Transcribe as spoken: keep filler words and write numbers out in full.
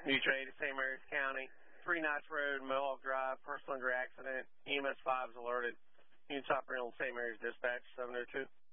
Mutual Aid of Saint Mary's County, Three Notch Road, Mohawk Drive, personal injury accident. E M S five is alerted. Units operating on Saint Mary's Dispatch, seven oh two.